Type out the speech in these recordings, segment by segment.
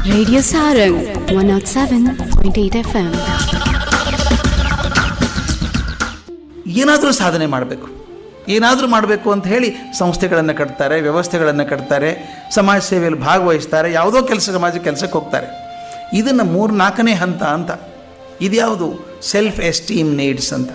Radio Sarang 107.8 FM. ಏನಾದರೂ ಸಾಧನೆ ಮಾಡಬೇಕು, ಏನಾದರೂ ಮಾಡಬೇಕು ಅಂತ ಹೇಳಿ ಸಂಸ್ಥೆಗಳನ್ನು ಕಟ್ತಾರೆ, ವ್ಯವಸ್ಥೆಗಳನ್ನು ಕಟ್ತಾರೆ, ಸಮಾಜ ಸೇವೆಯಲ್ಲಿ ಭಾಗವಹಿಸ್ತಾರೆ, ಯಾವುದೋ ಕೆಲಸಕ್ಕೆ ಹೋಗ್ತಾರೆ. ಇದನ್ನು 3-4ನೇ ಹಂತ ಅಂತ. ಇದ್ಯಾವುದು? ಸೆಲ್ಫ್ ಎಸ್ಟೀಮ್ ನೀಡ್ಸ್ ಅಂತ.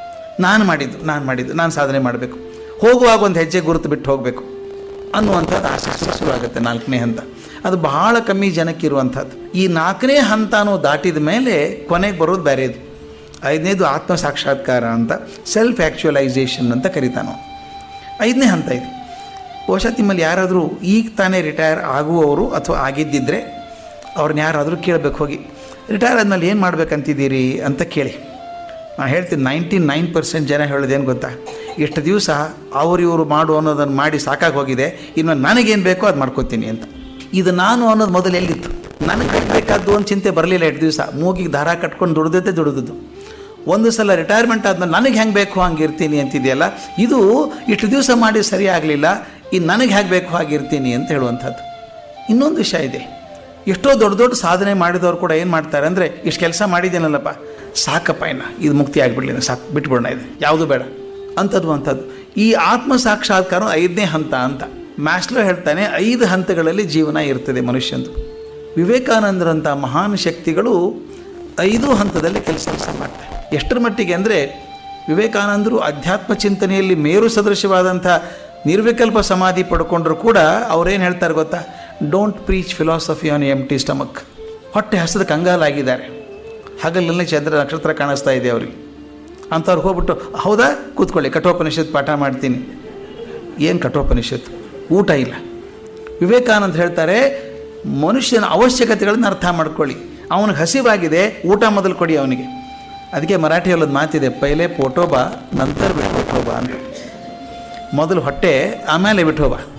ನಾನು ಸಾಧನೆ ಮಾಡಬೇಕು, ಹೋಗುವಾಗ ಒಂದು ಹೆಜ್ಜೆ ಗುರುತು ಬಿಟ್ಟು ಹೋಗಬೇಕು ಅನ್ನುವಂಥದ್ದು ಆಸಕ್ತಿ ಶುರುವಾಗುತ್ತೆ. 4ನೇ ಹಂತ ಅದು ಬಹಳ ಕಮ್ಮಿ ಜನಕ್ಕಿರುವಂಥದ್ದು. ಈ 4ನೇ ಹಂತನೂ ದಾಟಿದ ಮೇಲೆ ಕೊನೆಗೆ ಬರೋದು ಬೇರೆ. ಇದು 5ನೇದು ಆತ್ಮ ಸಾಕ್ಷಾತ್ಕಾರ ಅಂತ, ಸೆಲ್ಫ್ ಆ್ಯಕ್ಚುಯಲೈಸೇಷನ್ ಅಂತ ಕರಿತಾನೋ. 5ನೇ ಹಂತ ಇದು. ಬಹುಶಃ ನಿಮ್ಮಲ್ಲಿ ಯಾರಾದರೂ ಈಗ ತಾನೇ ರಿಟೈರ್ ಆಗುವವರು ಅಥವಾ ಆಗಿದ್ದಿದ್ದರೆ ಅವ್ರನ್ನ ಯಾರಾದರೂ ಕೇಳಬೇಕು, ಹೋಗಿ ರಿಟೈರ್ ಆದಮೇಲೆ ಏನು ಮಾಡ್ಬೇಕಂತಿದ್ದೀರಿ ಅಂತ ಕೇಳಿ. ನಾನು ಹೇಳ್ತೀನಿ, 99% ಜನ ಹೇಳೋದೇನು ಗೊತ್ತಾ, ಎಷ್ಟು ದಿವಸ ಇವರು ಮಾಡು ಅನ್ನೋದನ್ನು ಮಾಡಿ ಸಾಕಾಗಿ ಹೋಗಿದೆ, ಇನ್ನು ನನಗೇನು ಬೇಕೋ ಅದು ಮಾಡ್ಕೋತೀನಿ ಅಂತ. ಇದು ನಾನು ಅನ್ನೋದು ಮೊದಲು ಎಲ್ಲಿತ್ತು? ನನಗೆ ಬೇಕಾದ್ದು ಒಂದು ಚಿಂತೆ ಬರಲಿಲ್ಲ. 2 ದಿವಸ ಮೂಗಿಗೆ ದಾರ ಕಟ್ಕೊಂಡು ದುಡಿದದ್ದು. ಒಂದು ಸಲ ರಿಟೈರ್ಮೆಂಟ್ ಆದ್ಮೇಲೆ ನನಗೆ ಹೆಂಗೆ ಬೇಕು ಹಂಗೆ ಇರ್ತೀನಿ ಅಂತಿದೆಯಲ್ಲ, ಇದು ಇಷ್ಟು ದಿವಸ ಮಾಡಿ ಸರಿ ಆಗಲಿಲ್ಲ, ಇನ್ನು ನನಗೆ ಹೇಗೆ ಬೇಕು ಹಾಗಿರ್ತೀನಿ ಅಂತ ಹೇಳುವಂಥದ್ದು. ಇನ್ನೊಂದು ವಿಷಯ ಇದೆ, ಎಷ್ಟೋ ದೊಡ್ಡ ಸಾಧನೆ ಮಾಡಿದವರು ಕೂಡ ಏನು ಮಾಡ್ತಾರೆ ಅಂದರೆ, ಇಷ್ಟು ಕೆಲಸ ಮಾಡಿದ್ದೇನಲ್ಲಪ್ಪ ಸಾಕಪ್ಪ, ಇದು ಮುಕ್ತಿ ಆಗಿಬಿಡಲಿ, ಸಾಕು ಬಿಟ್ಬಿಡೋಣ, ಇದು ಯಾವುದು ಬೇಡ ಅಂಥದ್ದು. ಈ ಆತ್ಮ ಸಾಕ್ಷಾತ್ಕಾರ 5ನೇ ಹಂತ ಅಂತ. ಮ್ಯಾಸ್ಲೋ ಹೇಳ್ತಾನೆ 5 ಹಂತಗಳಲ್ಲಿ ಜೀವನ ಇರ್ತದೆ ಮನುಷ್ಯಂದು. ವಿವೇಕಾನಂದರಂಥ ಮಹಾನ್ ಶಕ್ತಿಗಳು 5 ಹಂತದಲ್ಲಿ ಕೆಲಸ ಮಾಡ್ತಾರೆ. ಎಷ್ಟರ ಮಟ್ಟಿಗೆ ಅಂದರೆ, ವಿವೇಕಾನಂದರು ಅಧ್ಯಾತ್ಮ ಚಿಂತನೆಯಲ್ಲಿ ಮೇರು ಸದೃಶವಾದಂಥ ನಿರ್ವಿಕಲ್ಪ ಸಮಾಧಿ ಪಡ್ಕೊಂಡ್ರು ಕೂಡ ಅವರೇನು ಹೇಳ್ತಾರೆ ಗೊತ್ತಾ, don't preach philosophy on empty stomach. ಹೊಟ್ಟೆ ಹಸದ ಕಂಗಾಲಾಗಿದ್ದಾರೆ, ಹಗಲಲ್ಲಿ ಚಂದ್ರ ನಕ್ಷತ್ರ ಕಾಣಿಸ್ತಾ ಇದೆ ಅವರಿಗೆ. ಅಂಥವ್ರು ಹೋಗ್ಬಿಟ್ಟು, ಹೌದಾ ಕೂತ್ಕೊಳ್ಳಿ ಕಠೋಪನಿಷತ್ ಪಾಠ ಮಾಡ್ತೀನಿ. ಏನು ಕಠೋಪನಿಷತ್ತು? ಊಟ ಇಲ್ಲ. ವಿವೇಕಾನಂದ ಹೇಳ್ತಾರೆ, ಮನುಷ್ಯನ ಅವಶ್ಯಕತೆಗಳನ್ನು ಅರ್ಥ ಮಾಡ್ಕೊಳ್ಳಿ. ಅವನಿಗೆ ಹಸಿವಾಗಿದೆ, ಊಟ ಮೊದಲು ಕೊಡಿ ಅವನಿಗೆ. ಅದಕ್ಕೆ ಮರಾಠಿಯಲ್ಲೊಂದು ಮಾತಿದೆ, ಪೈಲೆ ಪೋಟೋಬಾ ನಂತರ ಬಿಟ್ಬಿಟ್ಟೋಬಾ ಅಂತ. ಮೊದಲು ಹೊಟ್ಟೆ, ಆಮೇಲೆ ಬಿಟ್ಟೋಬಾ.